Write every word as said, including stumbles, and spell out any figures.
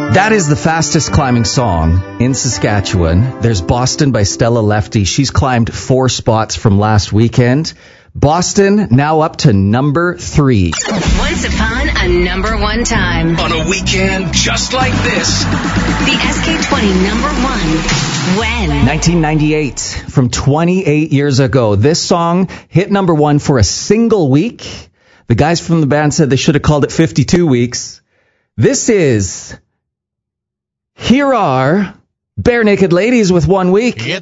That is the fastest climbing song in Saskatchewan. There's Boston by Stella Lefty. She's climbed four spots from last weekend. Boston now up to number three. Once upon a number one time. On a weekend just like this. The S K twenty number one. When? nineteen ninety-eight, from twenty-eight years ago. This song hit number one for a single week. The guys from the band said they should have called it fifty-two weeks. This is Here Are Bare Naked Ladies with One Week.